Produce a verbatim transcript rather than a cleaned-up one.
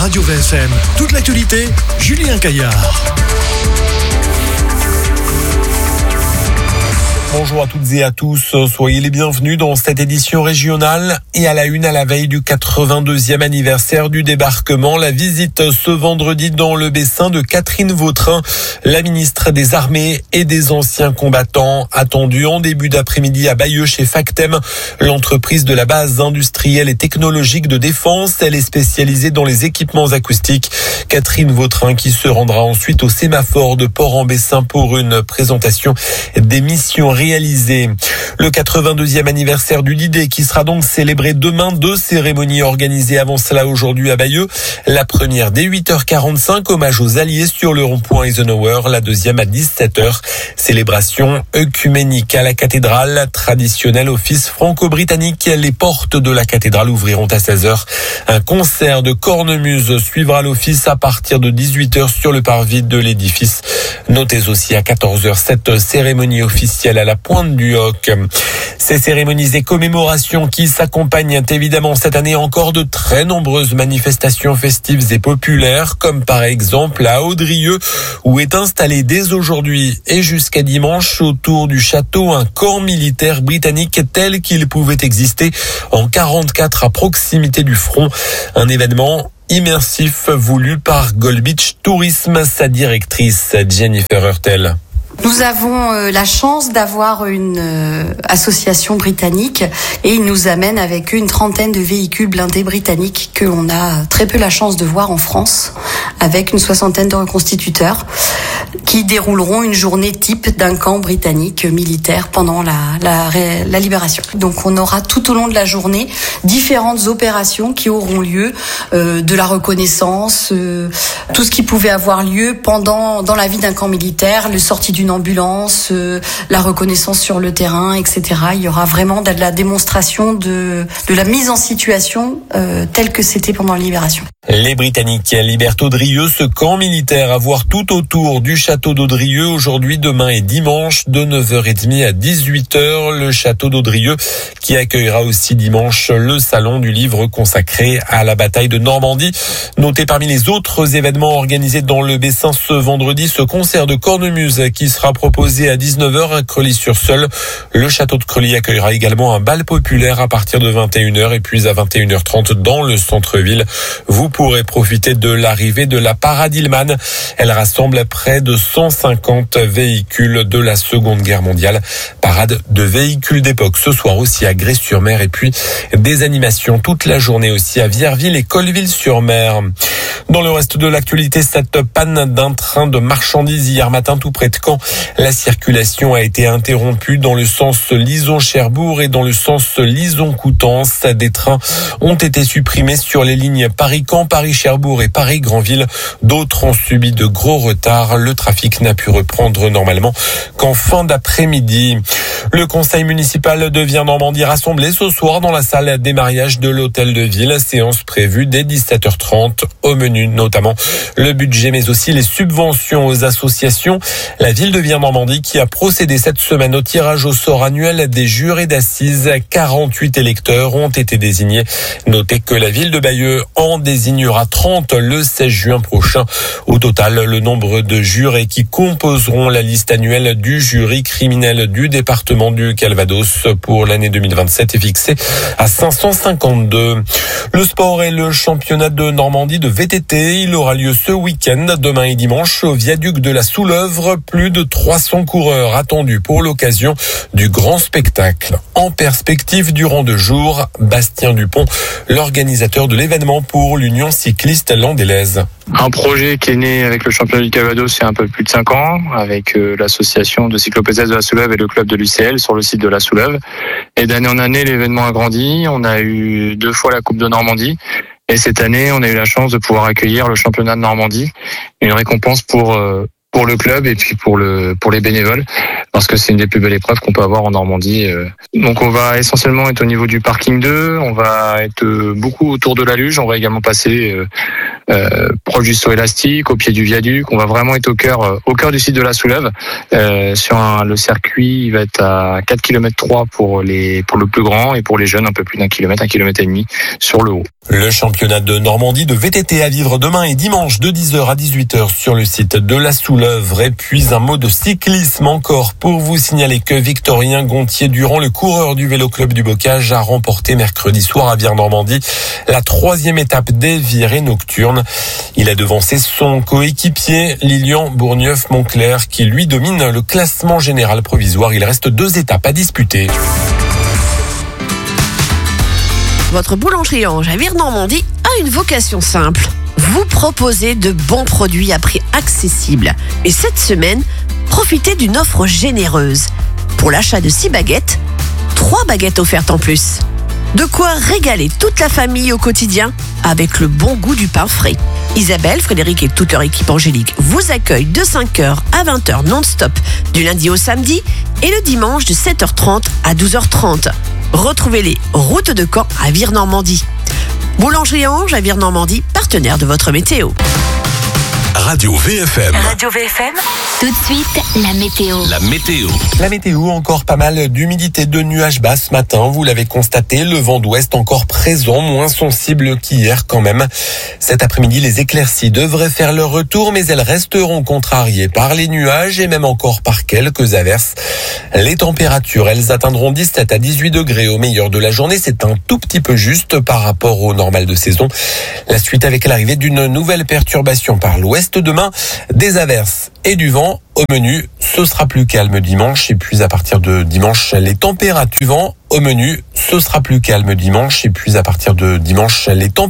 Radio V F M. Toute l'actualité, Julien Caillard. Bonjour à toutes et à tous, soyez les bienvenus dans cette édition régionale et à la une à la veille du quatre-vingt-deuxième anniversaire du débarquement. La visite ce vendredi dans le Bessin de Catherine Vautrin, la ministre des Armées et des Anciens Combattants, attendue en début d'après-midi à Bayeux chez Factem, l'entreprise de la base industrielle et technologique de défense. Elle est spécialisée dans les équipements acoustiques. Catherine Vautrin qui se rendra ensuite au sémaphore de Port-en-Bessin pour une présentation des missions réalisé. Le quatre-vingt-deuxième anniversaire du D-Day qui sera donc célébré demain. Deux cérémonies organisées avant cela aujourd'hui à Bayeux. La première dès huit heures quarante-cinq, hommage aux Alliés sur le rond-point Eisenhower. La deuxième à dix-sept heures, célébration œcuménique à la cathédrale. Traditionnel office franco-britannique. Les portes de la cathédrale ouvriront à seize heures. Un concert de cornemuse suivra l'office à partir de dix-huit heures sur le parvis de l'édifice. Notez aussi à quatorze heures cette cérémonie officielle à la Pointe du Hoc. Ces cérémonies et commémorations qui s'accompagnent évidemment cette année encore de très nombreuses manifestations festives et populaires, comme par exemple à Audrieux, où est installé dès aujourd'hui et jusqu'à dimanche autour du château un camp militaire britannique tel qu'il pouvait exister en quarante-quatre à proximité du front. Un événement immersif voulu par Gold Beach Tourisme, sa directrice Jennifer Hurtel. Nous avons euh, la chance d'avoir une euh, association britannique et ils nous amènent avec eux une trentaine de véhicules blindés britanniques que l'on a très peu la chance de voir en France, avec une soixantaine de reconstituteurs qui dérouleront une journée type d'un camp britannique militaire pendant la, la, la libération. Donc on aura tout au long de la journée différentes opérations qui auront lieu, euh, de la reconnaissance, euh, tout ce qui pouvait avoir lieu pendant dans la vie d'un camp militaire, le sortie d'une ambulance, euh, la reconnaissance sur le terrain, et cetera. Il y aura vraiment de la démonstration de, de la mise en situation euh, telle que c'était pendant la libération. Les Britanniques libèrent Audrieux, ce camp militaire à voir tout autour du château d'Audrieux aujourd'hui, demain et dimanche de neuf heures trente à dix-huit heures. Le château d'Audrieux qui accueillera aussi dimanche le salon du livre consacré à la bataille de Normandie. Notez parmi les autres événements organisés dans le Bessin ce vendredi, ce concert de cornemuse qui sera proposé à dix-neuf heures à Creully-sur-Seulles. Le château de Creully accueillera également un bal populaire à partir de vingt et une heures et puis à vingt et une heures trente dans le centre-ville. Vous pourrez profiter de l'arrivée de la Parade Hillman. Elle rassemble près de cent cinquante véhicules de la Seconde Guerre mondiale. Parade de véhicules d'époque ce soir aussi à Grès-sur-Mer et puis des animations toute la journée aussi à Vierville et Colleville-sur-Mer. Dans le reste de l'actualité, cette panne d'un train de marchandises hier matin tout près de Caen. La circulation a été interrompue dans le sens Lison-Cherbourg et dans le sens Lison-Coutances. Des trains ont été supprimés sur les lignes Paris-Caen, Paris-Cherbourg et Paris-Granville. D'autres ont subi de gros retards. Le trafic n'a pu reprendre normalement qu'en fin d'après-midi. Le conseil municipal de Viens-Normandie rassemblé ce soir dans la salle des mariages de l'hôtel de ville. Séance prévue dès dix-sept heures trente. Au menu notamment le budget mais aussi les subventions aux associations. La ville de Viens-Normandie qui a procédé cette semaine au tirage au sort annuel des jurés d'assises. quarante-huit électeurs ont été désignés. Notez que la ville de Bayeux en désignera trente le seize juin prochain. Au total, le nombre de jurés qui composeront la liste annuelle du jury criminel du département du Calvados pour l'année deux mille vingt-sept est fixé à cinq cent cinquante-deux. Le sport et le championnat de Normandie de V T T, il aura lieu ce week-end, demain et dimanche, au viaduc de la Soulœuvre. Plus de trois cents coureurs attendus pour l'occasion du grand spectacle. En perspective durant deux jours, Bastien Dupont, l'organisateur de l'événement pour l'Union cycliste landélaise. Un projet qui est né avec le championnat du Calvados il y a un peu plus de cinq ans, avec euh, l'association de cyclopédestres de la Souleuve et le club de l'U C L sur le site de la Souleuve. Et d'année en année, l'événement a grandi. On a eu deux fois la Coupe de Normandie. Et cette année, on a eu la chance de pouvoir accueillir le championnat de Normandie, une récompense pour euh, pour le club et puis pour le pour les bénévoles, parce que c'est une des plus belles épreuves qu'on peut avoir en Normandie. Donc on va essentiellement être au niveau du parking deux, on va être beaucoup autour de la luge, on va également passer euh, euh, proche du saut élastique, au pied du viaduc, on va vraiment être au cœur au cœur du site de la Soulève. Euh, sur un, le circuit, il va être à quatre kilomètres trois pour les pour le plus grand et pour les jeunes un peu plus d'un kilomètre, un kilomètre et demi sur le haut. Le championnat de Normandie de V T T à vivre demain et dimanche de dix heures à dix-huit heures sur le site de la Soulève. Et puis un mot de cyclisme encore pour vous signaler que Victorien Gontier-Durand, le coureur du Vélo Club du Bocage, a remporté mercredi soir à Vire-Normandie la troisième étape des virées nocturnes. Il a devancé son coéquipier Lilian Bourgneuf-Moncler qui lui domine le classement général provisoire. Il reste deux étapes à disputer. Votre boulangerie Ange à Vire-Normandie a une vocation simple. Vous proposez de bons produits à prix accessible. Et cette semaine, profitez d'une offre généreuse. Pour l'achat de six baguettes, trois baguettes offertes en plus. De quoi régaler toute la famille au quotidien avec le bon goût du pain frais. Isabelle, Frédéric et toute leur équipe angélique vous accueillent de cinq heures à vingt heures non-stop du lundi au samedi et le dimanche de sept heures trente à douze heures trente. Retrouvez-les route de Caen à Vire-Normandie. Boulangerie Ange à Vire-Normandie, partenaire de votre météo. Radio V F M. Radio V F M. Tout de suite, la météo. La météo. La météo, encore pas mal d'humidité, de nuages bas ce matin. Vous l'avez constaté, le vent d'ouest encore présent, moins sensible qu'hier quand même. Cet après-midi, les éclaircies devraient faire leur retour, mais elles resteront contrariées par les nuages et même encore par quelques averses. Les températures, elles atteindront dix-sept à dix-huit degrés au meilleur de la journée. C'est un tout petit peu juste par rapport au normal de saison. La suite avec l'arrivée d'une nouvelle perturbation par l'ouest demain, des averses et du vent. Au menu, ce sera plus calme dimanche et puis à partir de dimanche, les températures. Vent au menu, ce sera plus calme dimanche et puis à partir de dimanche, les températures.